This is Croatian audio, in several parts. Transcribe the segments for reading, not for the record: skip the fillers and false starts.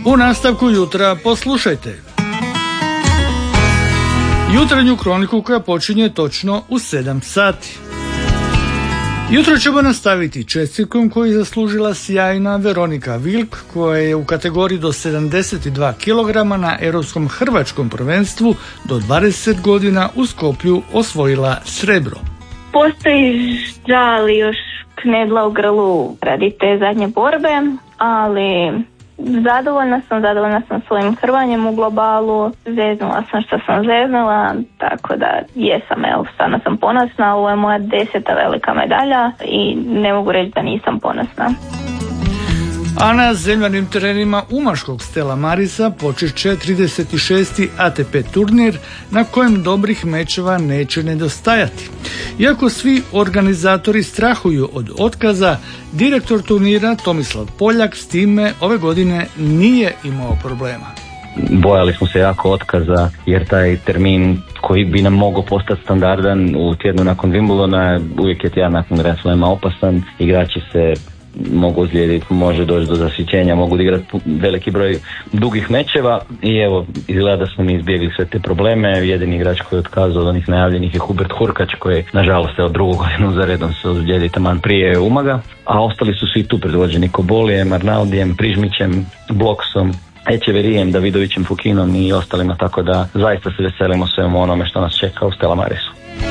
U nastavku jutra poslušajte jutarnju kroniku koja počinje točno u 7 sati. Jutro ćemo nastaviti čestitkom koju je zaslužila sjajna Veronika Vilk, koja je u kategoriji do 72 kg na Europskom hrvačkom prvenstvu do 20 godina u Skoplju osvojila srebro. Postoji žal još knedla u grlu radi te zadnje borbe, ali zadovoljna sam svojim hrvanjem u globalu, zeznula sam što sam zeznula, tako da jesam, evo, stvarno sam ponosna, ovo je moja 10. velika medalja i ne mogu reći da nisam ponosna. A na zemljanim terenima umaškog Stella Marisa počet će 36. ATP turnir na kojem dobrih mečeva neće nedostajati. Iako svi organizatori strahuju od otkaza, direktor turnira Tomislav Poljak s time ove godine nije imao problema. Bojali smo se jako otkaza jer taj termin koji bi nam mogao postati standardan u tjednu nakon Wimbledona, uvijek je tjedan nakon Grand Slama opasan, igrači se mogu ozlijediti, može doći do zasićenja, mogu igrati veliki broj dugih mečeva i evo, izgleda da smo mi izbjegli sve te probleme. Jedini igrač koji je otkazao od onih najavljenih je Hubert Hurkač, koji nažalost od drugu godinu za redom se ozlijedi taman prije Umaga, a ostali su svi tu predvođeni Kobolijem, Arnaldijem, Prižmićem, Bloksom, Echeverijem, Davidovićem, Fukinom i ostalima, tako da zaista se veselimo svemu onome što nas čeka u Stella Marisu.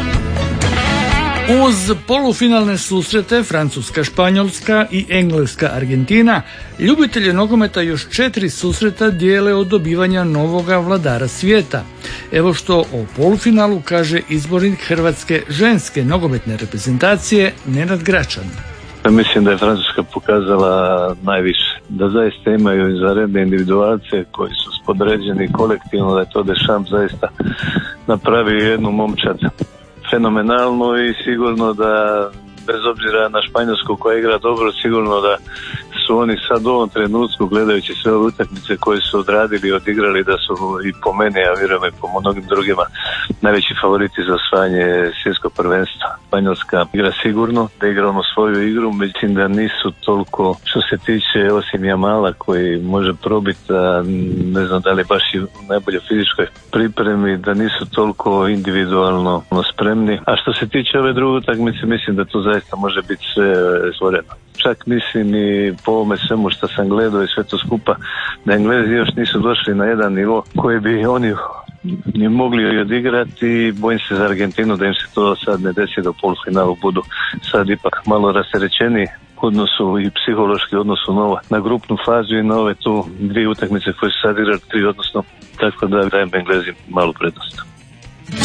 Uz polufinalne susrete Francuska-Španjolska i Engleska-Argentina, ljubitelje nogometa još 4 susreta dijele od dobivanja novoga vladara svijeta. Evo što o polufinalu kaže izbornik Hrvatske ženske nogometne reprezentacije Nenad Gračan. Mislim da je Francuska pokazala najviše, da zaista imaju izvanredne individualce koji su spodređeni kolektivno, da je to Deschamps zaista napravio jednu momčad fenomenalno i sigurno da bez obzira na Španjolsku koja igra dobro, sigurno da su oni sad u ovom trenutku, gledajući sve ove utakmice koje su odradili i odigrali, da su i po meni, a vjerujem i po mnogim drugima, najveći favoriti za osvajanje svjetskog prvenstva. Španjolska igra sigurno, da igra ono svoju igru, mislim da nisu toliko, što se tiče osim Jamala koji može probiti, ne znam da li baš i u najboljoj fizičkoj pripremi, da nisu toliko individualno spremni. A što se tiče ove druge utakmice, mislim da tu zaista može biti sve stvoreno. Čak mislim i po ovome svemu što sam gledao i sve to skupa, da Englezi još nisu došli na jedan nivo koji bi oni mogli odigrati i bojim se za Argentinu da im se to sad ne desi, da u polufinalu budu sad ipak malo rasterećeni odnosu i psihološki odnosu na grupnu fazu i na ove tu 2 utakmice koje su sad igrali 3 odnosno, tako da dajem Englezi malu prednost.